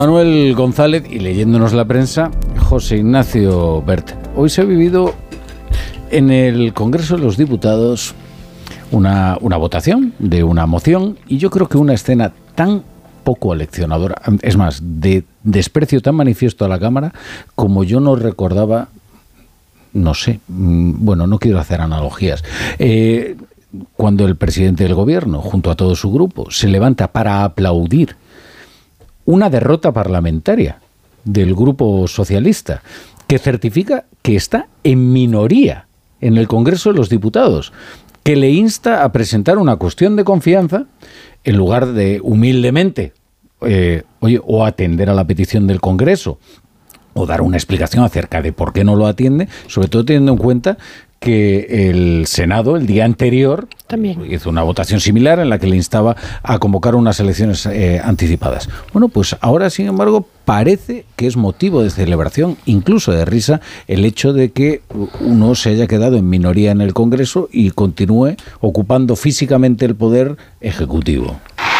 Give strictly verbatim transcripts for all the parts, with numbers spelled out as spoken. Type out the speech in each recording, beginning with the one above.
Manuel González y leyéndonos la prensa, José Ignacio Bert. Hoy se ha vivido en el Congreso de los Diputados una, una votación de una moción y yo creo que una escena tan poco aleccionadora, es más, de desprecio tan manifiesto a la Cámara como yo no recordaba, no sé, bueno, no quiero hacer analogías. Eh, cuando el presidente del Gobierno, junto a todo su grupo, se levanta para aplaudir una derrota parlamentaria del Grupo Socialista que certifica que está en minoría en el Congreso de los Diputados, que le insta a presentar una cuestión de confianza en lugar de humildemente eh, oye, o atender a la petición del Congreso o dar una explicación acerca de por qué no lo atiende, sobre todo teniendo en cuenta que el Senado el día anterior también hizo una votación similar en la que le instaba a convocar unas elecciones eh, anticipadas. Bueno, pues ahora, sin embargo, parece que es motivo de celebración, incluso de risa, el hecho de que uno se haya quedado en minoría en el Congreso y continúe ocupando físicamente el poder ejecutivo.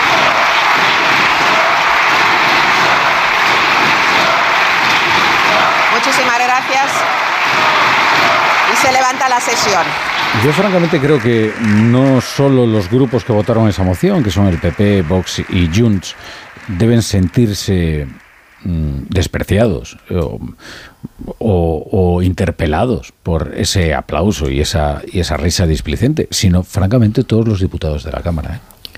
Muchísimas gracias. Y se levanta la sesión. Yo francamente creo que no solo los grupos que votaron esa moción, que son el P P, Vox y Junts, deben sentirse mmm, despreciados o, o, o interpelados por ese aplauso y esa, y esa risa displicente, sino francamente todos los diputados de la Cámara, ¿eh?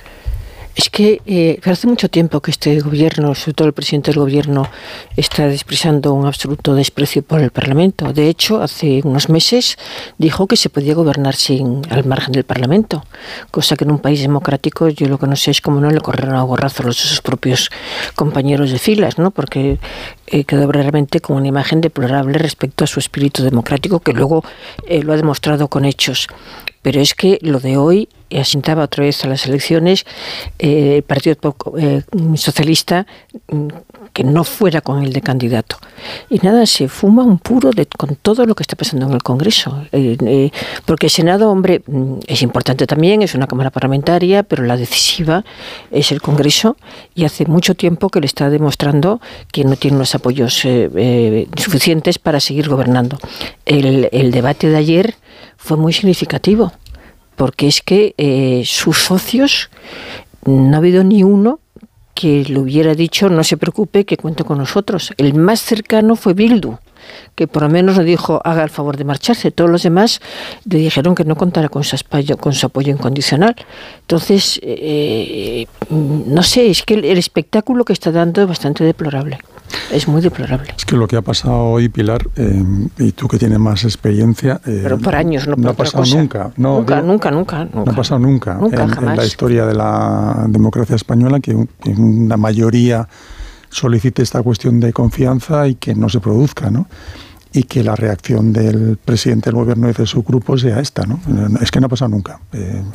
Es que eh, hace mucho tiempo que este gobierno, sobre todo el presidente del gobierno, está expresando un absoluto desprecio por el Parlamento. De hecho, hace unos meses dijo que se podía gobernar sin al margen del Parlamento, cosa que en un país democrático yo lo que no sé es cómo no le corrieron a gorrazos a sus propios compañeros de filas, ¿no? Porque eh, quedó realmente con una imagen deplorable respecto a su espíritu democrático, que luego eh, lo ha demostrado con hechos. Pero es que lo de hoy asentaba otra vez a las elecciones eh, el Partido eh, Socialista que no fuera con el de candidato. Y nada, se fuma un puro de, con todo lo que está pasando en el Congreso. Eh, eh, porque el Senado, hombre, es importante también, es una Cámara parlamentaria, pero la decisiva es el Congreso y hace mucho tiempo que le está demostrando que no tiene los apoyos eh, eh, suficientes para seguir gobernando. El, el debate de ayer fue muy significativo, porque es que eh, sus socios, no ha habido ni uno que le hubiera dicho no se preocupe que cuento con nosotros. El más cercano fue Bildu, que por lo menos le dijo haga el favor de marcharse. Todos los demás le dijeron que no contara con su apoyo, con su apoyo incondicional. Entonces, eh, no sé, es que el, el espectáculo que está dando es bastante deplorable. Es muy deplorable. Es que lo que ha pasado hoy, Pilar, eh, y tú que tienes más experiencia... Eh, Pero por años, no por no otra ha pasado cosa. nunca. No, nunca, digo, nunca, nunca, nunca. No ha pasado nunca, nunca en, jamás. en la historia de la democracia española que, que una mayoría solicite esta cuestión de confianza y que no se produzca, ¿no? Y que la reacción del presidente del gobierno y de su grupo sea esta, ¿no? Es que no ha pasado nunca. Eh,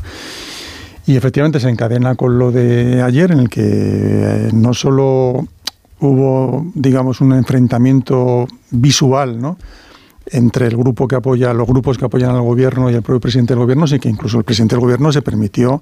y efectivamente se encadena con lo de ayer, en el que eh, no solo hubo, digamos, un enfrentamiento visual, ¿no?, entre el grupo que apoya, los grupos que apoyan al gobierno y el propio presidente del gobierno, sino que incluso el presidente del gobierno se permitió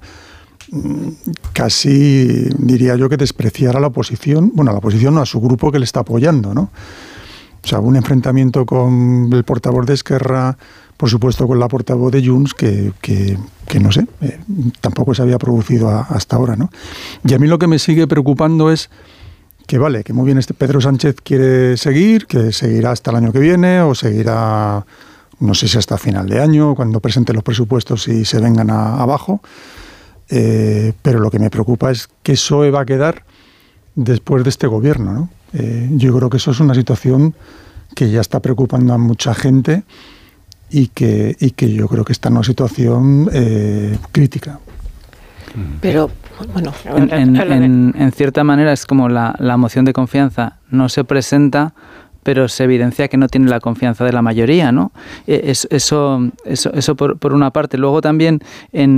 casi, diría yo, que despreciar a la oposición, bueno, a la oposición no, a su grupo que le está apoyando, ¿no? O sea, un enfrentamiento con el portavoz de Esquerra, por supuesto con la portavoz de Junts, que, que, que no sé, eh, tampoco se había producido a, hasta ahora, ¿no? Y a mí lo que me sigue preocupando es que vale, que muy bien este Pedro Sánchez quiere seguir, que seguirá hasta el año que viene o seguirá, no sé si hasta final de año, cuando presente los presupuestos y se vengan a, abajo, eh, pero lo que me preocupa es qué P S O E va a quedar después de este gobierno, ¿no? Eh, yo creo que eso es una situación que ya está preocupando a mucha gente y que, y que yo creo que está en una situación eh, crítica. Pero, bueno... En, en, en, en cierta manera es como la, la moción de confianza no se presenta, pero se evidencia que no tiene la confianza de la mayoría, ¿no? Eso, eso, eso por, por una parte. Luego también en